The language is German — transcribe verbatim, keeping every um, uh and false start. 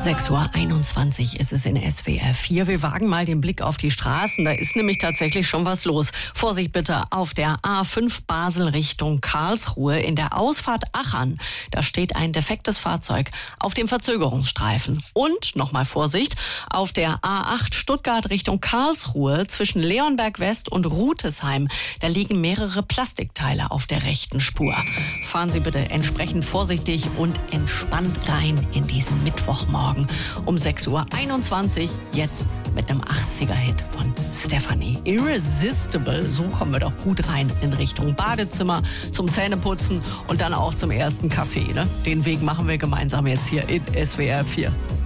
sechs Uhr einundzwanzig ist es in S W R vier. Wir wagen mal den Blick auf die Straßen. Da ist nämlich tatsächlich schon was los. Vorsicht bitte auf der A fünf Basel Richtung Karlsruhe in der Ausfahrt Achern. Da steht ein defektes Fahrzeug auf dem Verzögerungsstreifen. Und nochmal Vorsicht auf der A acht Stuttgart Richtung Karlsruhe zwischen Leonberg West und Rutesheim. Da liegen mehrere Plastikteile auf der rechten Spur. Fahren Sie bitte entsprechend vorsichtig und entspannt rein in diesen Mittwochmorgen. Um sechs Uhr einundzwanzig, jetzt mit einem achtziger-Hit von Stefanie. Irresistible, so kommen wir doch gut rein in Richtung Badezimmer, zum Zähneputzen und dann auch zum ersten Kaffee. Ne? Den Weg machen wir gemeinsam jetzt hier in S W R vier.